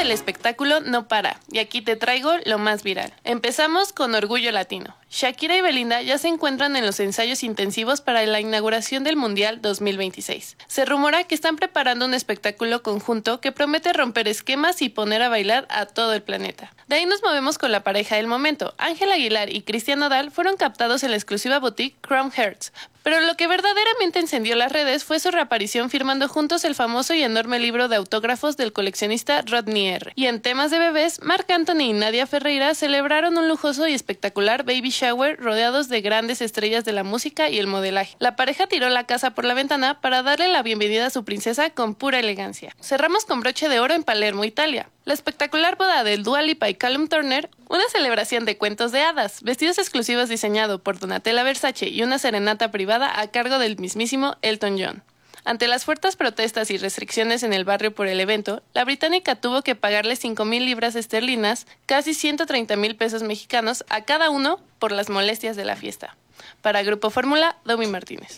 del espectáculo no para, y aquí te traigo lo más viral. Empezamos con Orgullo Latino. Shakira y Belinda ya se encuentran en los ensayos intensivos para la inauguración del Mundial 2026. Se rumora que están preparando un espectáculo conjunto que promete romper esquemas y poner a bailar a todo el planeta. De ahí nos movemos con la pareja del momento. Ángel Aguilar y Cristian Nodal fueron captados en la exclusiva boutique Crown Hearts, pero lo que verdaderamente encendió las redes fue su reaparición firmando juntos el famoso y enorme libro de autógrafos del coleccionista Rodney R. Y en temas de bebés, Marc Anthony y Nadia Ferreira celebraron un lujoso y espectacular baby shower rodeados de grandes estrellas de la música y el modelaje. La pareja tiró la casa por la ventana para darle la bienvenida a su princesa con pura elegancia. Cerramos con broche de oro en Palermo, Italia. La espectacular boda de Dua Lipa y Callum Turner, una celebración de cuentos de hadas, vestidos exclusivos diseñado por Donatella Versace y una serenata privada a cargo del mismísimo Elton John. Ante las fuertes protestas y restricciones en el barrio por el evento, la británica tuvo que pagarle 5,000 libras esterlinas, casi 130,000 pesos mexicanos, a cada uno por las molestias de la fiesta. Para Grupo Fórmula, Domi Martínez.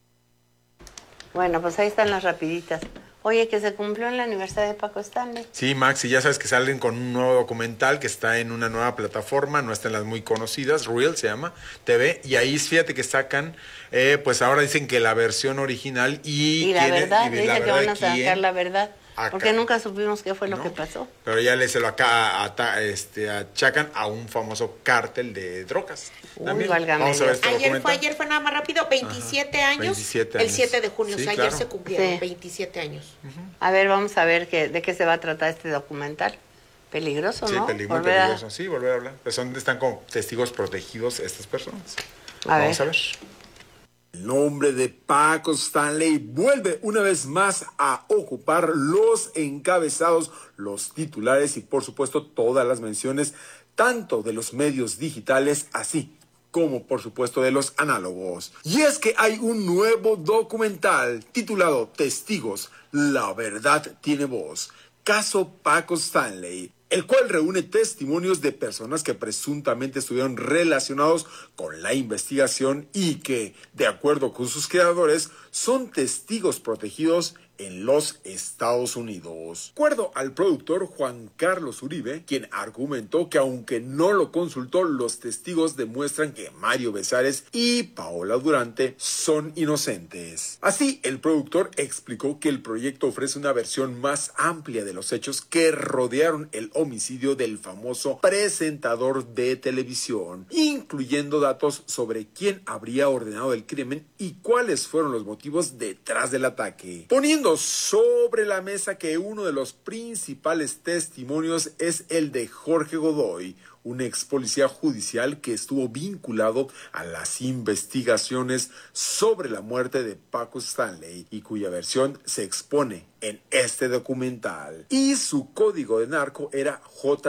Bueno, pues ahí están las rapiditas. Oye, que se cumplió el aniversario de Paco Stanley. Sí, Max, y ya sabes que salen con un nuevo documental que está en una nueva plataforma, no está en las muy conocidas, Reel se llama, TV, y ahí fíjate que sacan, pues ahora dicen que la versión original y la verdad, y dicen que van a sacar la verdad. Porque nunca supimos qué fue lo que pasó. Pero ya se lo achacan a un famoso cártel de drogas. Uy, válgame. Vamos a ver este ayer fue nada más rápido, 27 años. 27 años. El 7 de junio, Sí, o sea, claro. ayer se cumplieron Sí. 27 años. A ver, vamos a ver de qué se va a tratar este documental. Peligroso, ¿no? Sí, muy peligroso. Sí, volver a hablar. Pues están como testigos protegidos estas personas. Vamos a ver. El nombre de Paco Stanley vuelve una vez más a ocupar los encabezados, los titulares y por supuesto todas las menciones, tanto de los medios digitales así como por supuesto de los análogos. Y es que hay un nuevo documental titulado Testigos, la verdad tiene voz, caso Paco Stanley, el cual reúne testimonios de personas que presuntamente estuvieron relacionados con la investigación y que, de acuerdo con sus creadores, son testigos protegidos en los Estados Unidos. De acuerdo al productor Juan Carlos Uribe, quien argumentó que aunque no lo consultó, los testigos demuestran que Mario Besares y Paola Durante son inocentes. Así, el productor explicó que el proyecto ofrece una versión más amplia de los hechos que rodearon el homicidio del famoso presentador de televisión, incluyendo datos sobre quién habría ordenado el crimen y cuáles fueron los motivos detrás del ataque, poniendo sobre la mesa que uno de los principales testimonios es el de Jorge Godoy, un ex policía judicial que estuvo vinculado a las investigaciones sobre la muerte de Paco Stanley y cuya versión se expone en este documental. Y su código de narco era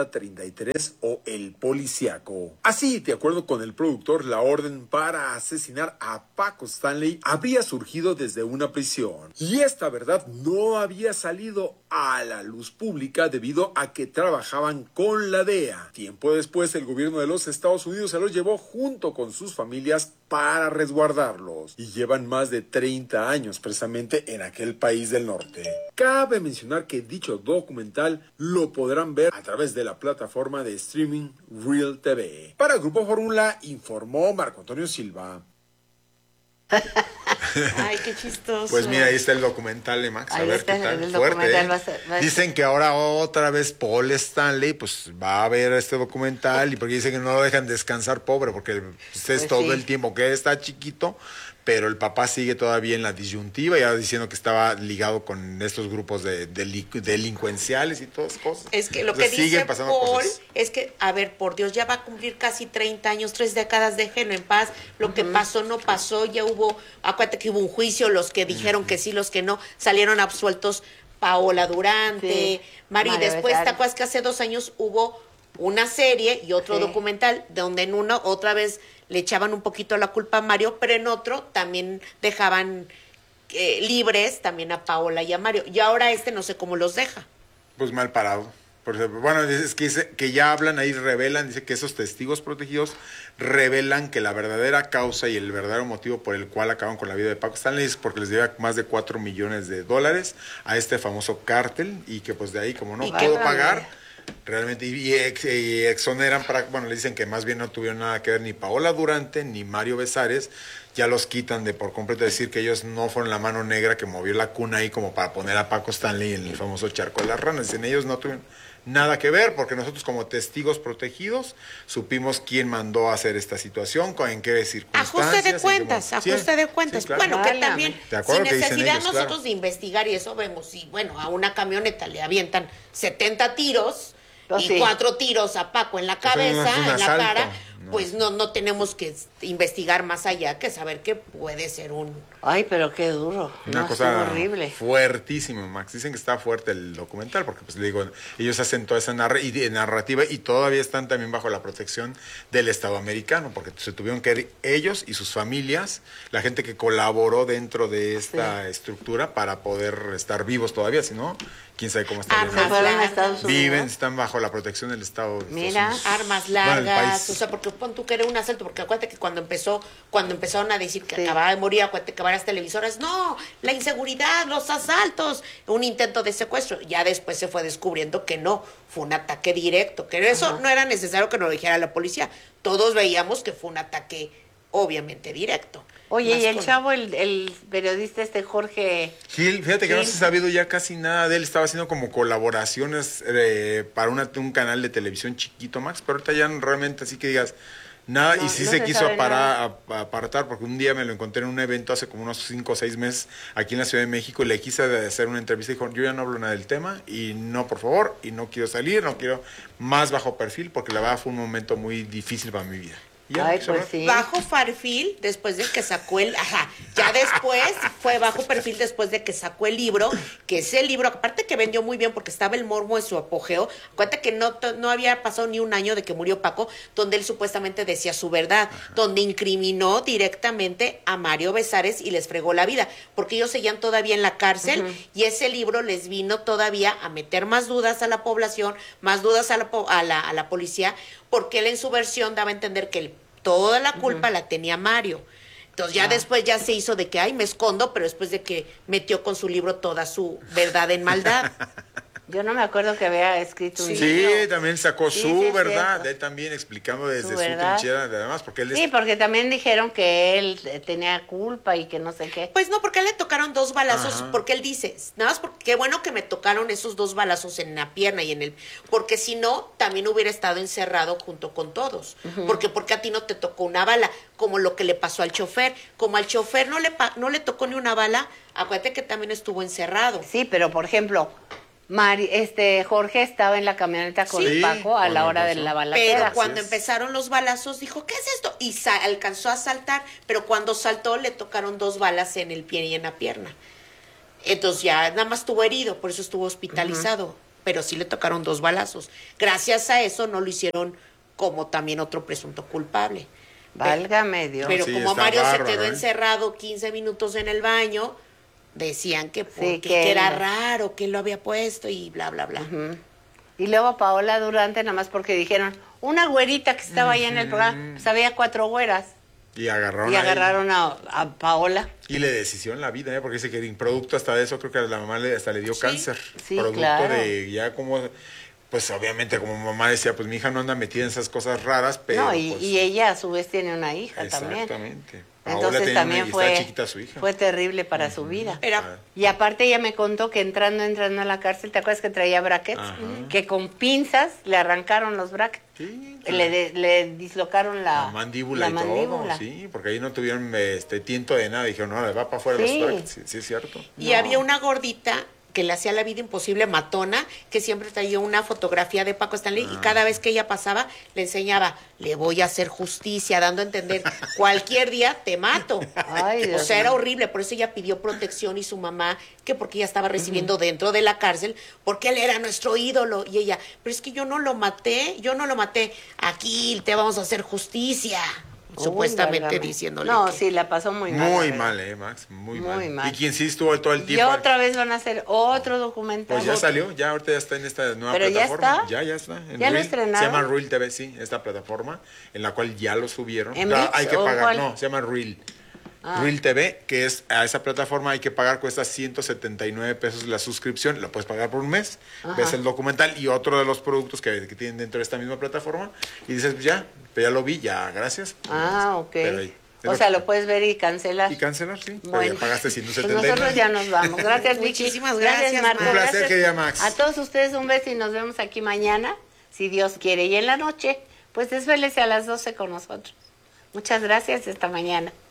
J33 o el policíaco. Así, de acuerdo con el productor, la orden para asesinar a Paco Stanley habría surgido desde una prisión. Y esta verdad no había salido a la luz pública debido a que trabajaban con la DEA. Tiempo después, el gobierno de los Estados Unidos se los llevó junto con sus familias para resguardarlos. Y llevan más de 30 años precisamente en aquel país del norte. Cabe mencionar que dicho documental lo podrán ver a través de la plataforma de streaming Reel TV. Para Grupo Fórmula informó Marco Antonio Silva. Ay, qué chistoso. Pues mira, ahí está el documental de Max. A ver qué tal. El Fuerte, documental ¿eh? Dicen que ahora otra vez Paul Stanley pues va a ver este documental y porque dicen que no lo dejan descansar, pobre, porque es todo el tiempo que está chiquito, pero el papá sigue todavía en la disyuntiva, ya diciendo que estaba ligado con estos grupos de delincuenciales y todas esas cosas. Es que lo que dice Paul cosas. es que, a ver, por Dios, ya va a cumplir casi 30 años, 3 décadas, déjenlo en paz. Lo que pasó no pasó, ya hubo, acuérdate que hubo un juicio, los que dijeron que sí, los que no, salieron absueltos Paola Durante, Mario, y después, ¿te acuerdas que hace 2 años hubo una serie y otro documental, donde en uno otra vez le echaban un poquito la culpa a Mario, pero en otro también dejaban libres también a Paola y a Mario. Y ahora no sé cómo los deja. Pues mal parado. Por ejemplo, bueno, es que, que ya hablan ahí, revelan, dice que esos testigos protegidos revelan que la verdadera causa y el verdadero motivo por el cual acaban con la vida de Paco Stanley es porque les debía más de $4 millones a este famoso cártel y que pues de ahí como no pudo pagar, realmente, y exoneran, bueno, le dicen que más bien no tuvieron nada que ver ni Paola Durante ni Mario Besares, ya los quitan de por completo, decir que ellos no fueron la mano negra que movió la cuna ahí como para poner a Paco Stanley en el famoso charco de las ranas, dicen ellos no tuvieron nada que ver, porque nosotros como testigos protegidos supimos quién mandó a hacer esta situación, en qué circunstancias. Ajuste de cuentas, ajuste de cuentas. Sí, claro. Bueno, que también, sin necesidad ellos, nosotros de investigar y eso vemos, y bueno, a una camioneta le avientan 70 tiros y 4 tiros a Paco en la cabeza, en la cara, pues no tenemos que investigar más allá que saber que puede ser un... Ay, pero qué duro. Una cosa horrible. Fuertísima, Max. Dicen que está fuerte el documental porque, pues, le digo, ellos hacen toda esa narrativa y todavía están también bajo la protección del Estado americano porque se tuvieron que ir ellos y sus familias, la gente que colaboró dentro de esta estructura para poder estar vivos todavía, si no, quién sabe cómo estarían. Están bajo la protección del Estado. Mira, armas largas, o sea, porque pon tú que era un asalto, porque acuérdate que cuando empezaron a decir que acababa de morir, acuérdate que varias televisoras, no, la inseguridad, los asaltos, un intento de secuestro, ya después se fue descubriendo que no, fue un ataque directo, que eso no era necesario que nos lo dijera la policía, todos veíamos que fue un ataque obviamente directo. Oye, y el chavo, el periodista Jorge Gil, fíjate que no se ha sabido ya casi nada de él, estaba haciendo como colaboraciones para un canal de televisión chiquito, Max, pero ahorita ya realmente así que digas nada, y sí se quiso apartar, porque un día me lo encontré en un evento hace como unos 5 o 6 meses aquí en la Ciudad de México y le quise hacer una entrevista y dijo, yo ya no hablo nada del tema y no, por favor, y no quiero salir, no quiero más bajo perfil, porque la verdad fue un momento muy difícil para mi vida. Ay, pues sí. Bajo perfil después de que sacó ya después fue bajo perfil después de que sacó el libro, que ese libro, aparte que vendió muy bien porque estaba el morbo en su apogeo, acuérdate que no había pasado ni un año de que murió Paco, donde él supuestamente decía su verdad, donde incriminó directamente a Mario Besares y les fregó la vida, porque ellos seguían todavía en la cárcel y ese libro les vino todavía a meter más dudas a la población, más dudas a la policía, porque él en su versión daba a entender que toda la culpa la tenía Mario. Entonces ya después ya se hizo de que, ay, me escondo, pero después de que metió con su libro toda su verdad en maldad. Yo no me acuerdo que había escrito un libro. Sí, también sacó su verdad, él también explicando desde su trinchera, además, porque él... Sí, porque también dijeron que él tenía culpa y que no sé qué. Pues no, porque a él le tocaron 2 balazos, porque él dice, nada más porque qué bueno que me tocaron esos 2 balazos en la pierna y en el... Porque si no, también hubiera estado encerrado junto con todos. Porque a ti no te tocó una bala, como lo que le pasó al chofer. Como al chofer no le tocó ni una bala, acuérdate que también estuvo encerrado. Sí, pero por ejemplo... Jorge estaba en la camioneta con Paco a la hora de la balacera. Pero cuando empezaron los balazos dijo, ¿qué es esto? Y alcanzó a saltar, pero cuando saltó le tocaron 2 balas en el pie y en la pierna. Entonces ya nada más estuvo herido, por eso estuvo hospitalizado, pero sí le tocaron 2 balazos. Gracias a eso no lo hicieron como también otro presunto culpable. Válgame Dios. Pero como Mario se quedó encerrado 15 minutos en el baño, decían que que era raro, que lo había puesto y bla, bla, bla. Y luego Paola Durante, nada más porque dijeron, una güerita que estaba ahí en el programa, pues había 4 güeras. Y agarraron a Paola. Y le deshicieron la vida, porque dice que en producto hasta de eso, creo que a la mamá hasta le dio cáncer. Sí, producto claro. de ya como... Pues obviamente como mamá decía, pues mi hija no anda metida en esas cosas raras, pero... No, y ella a su vez tiene una hija también. Exactamente. Entonces también está chiquita su hija. Fue terrible para su vida. Y aparte ella me contó que entrando a la cárcel, ¿te acuerdas que traía brackets? Que con pinzas le arrancaron los brackets. Sí, le dislocaron la mandíbula y todo, sí, porque ahí no tuvieron tiento de nada, dijeron, no, le va para afuera los brackets, sí es cierto. Y había una gordita que le hacía la vida imposible, matona, que siempre traía una fotografía de Paco Stanley y cada vez que ella pasaba le enseñaba, le voy a hacer justicia, dando a entender, cualquier día te mato. Ay, o sea, era horrible, por eso ella pidió protección y su mamá, que porque ella estaba recibiendo dentro de la cárcel, porque él era nuestro ídolo y ella, pero es que yo no lo maté, aquí te vamos a hacer justicia. supuestamente válgame. diciéndole No, que- sí, la pasó muy mal. Muy la mal, verdad. Max, muy Muy mal. mal. Y quien sí estuvo todo el Y tiempo. otra vez van a hacer otro documental. Pues ya salió, ya ahorita ya está en esta nueva ¿Pero ya plataforma. está? Ya está. En ¿Ya lo Reel. estrenaron? Se llama Reel TV, sí, esta plataforma en la cual ya lo subieron. ¿En Ya ViX hay que o pagar, cuál? no, se llama Reel. Ah. Reel TV, que es a esa plataforma hay que pagar, cuesta 179 pesos la suscripción, la puedes pagar por un mes, ves el documental y otro de los productos que tienen dentro de esta misma plataforma y dices, pues ya lo vi, ya, gracias. Ok. Pero ahí, es O sea, lo puedes ver y cancelar. Y cancelar, sí, pero Bueno, ya pagaste pues 179. nosotros ya nos vamos. Gracias, Vicky. Muchísimas gracias, Marco. Un placer, Gracias querida Max. a todos ustedes un beso y nos vemos aquí mañana, si Dios quiere. Y en la noche, pues desvélese a las 12 con nosotros. Muchas gracias, esta mañana.